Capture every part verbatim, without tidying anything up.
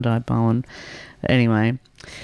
Bowen. Anyway,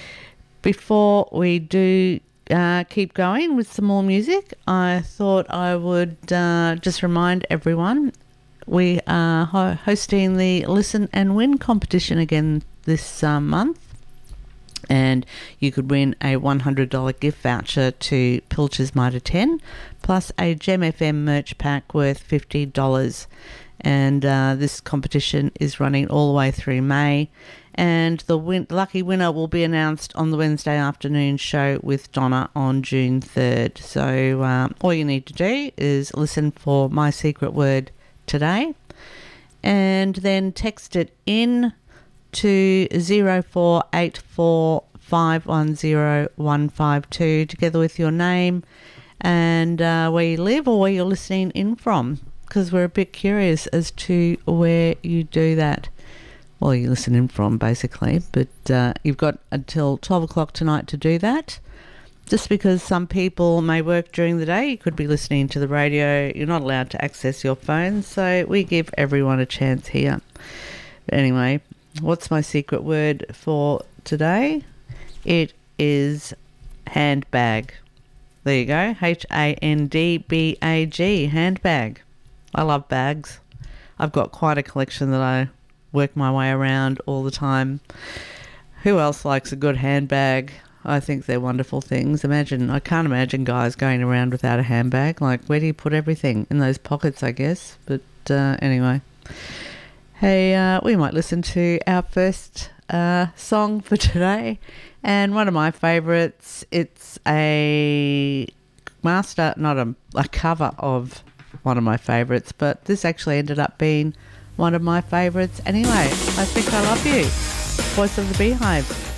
before we do uh, keep going with some more music, I thought I would uh, just remind everyone we are ho- hosting the Listen and Win competition again this uh, month. And you could win a one hundred dollars gift voucher to Pilcher's Mitre ten, plus a Gem F M merch pack worth fifty dollars. And uh, this competition is running all the way through May. And the win- lucky winner will be announced on the Wednesday afternoon show with Donna on June third. So uh, all you need to do is listen for My Secret Word today and then text it in to zero four eight four five one zero one five two together with your name and uh, where you live or where you're listening in from, because we're a bit curious as to where you do that. Well, you're listening from basically, but uh, you've got until twelve o'clock tonight to do that. Just because some people may work during the day, you could be listening to the radio, you're not allowed to access your phone, so we give everyone a chance here. But anyway, what's my secret word for today? It is handbag. There you go. H A N D B A G, handbag. I love bags. I've got quite a collection that I work my way around all the time. Who else likes a good handbag? I think they're wonderful things. Imagine, I can't imagine guys going around without a handbag. Like, where do you put everything? In those pockets, I guess. But uh, anyway. Hey, uh, we might listen to our first uh, song for today. And one of my favourites, it's a master, not a, a cover of one of my favourites, but this actually ended up being one of my favourites anyway. I Think I Love You, Voice of the Beehive.